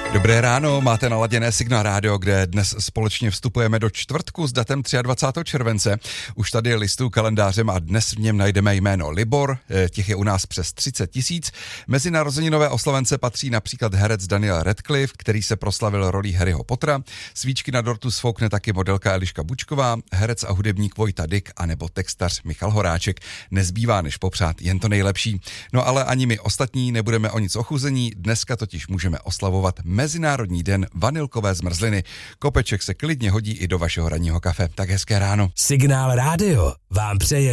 Dobré ráno, máte naladěné Signál Rádio, kde dnes společně vstupujeme do čtvrtku s datem 23. července. Už tady je listů kalendářem a dnes v něm najdeme jméno Libor, těch je u nás přes 30 000. Mezi narozeninové oslavence patří například herec Daniel Radcliffe, který se proslavil rolí Harryho Pottera. Svíčky na dortu sfoukne taky modelka Eliška Bučková, herec a hudebník Vojta Dyk a nebo textař Michal Horáček. Nezbývá než popřát jen to nejlepší. No ale ani my ostatní nebudeme o nic ochuzení, dneska totiž můžeme oslavovat Mezinárodní den vanilkové zmrzliny. Kopeček se klidně hodí i do vašeho ranního kafe. Tak hezké ráno. Signál Rádio vám přeje